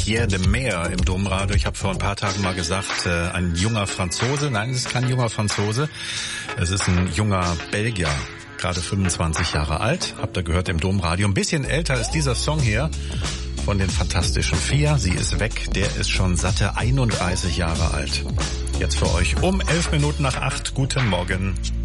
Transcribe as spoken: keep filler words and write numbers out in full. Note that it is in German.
Pierre de Meer im Domradio. Ich habe vor ein paar Tagen mal gesagt, äh, ein junger Franzose. Nein, es ist kein junger Franzose. Es ist ein junger Belgier, gerade fünfundzwanzig Jahre alt. Habt ihr gehört im Domradio. Ein bisschen älter ist dieser Song hier von den Fantastischen Vier. Sie ist weg. Der ist schon satte einunddreißig Jahre alt. Jetzt für euch um elf Minuten nach acht. Guten Morgen.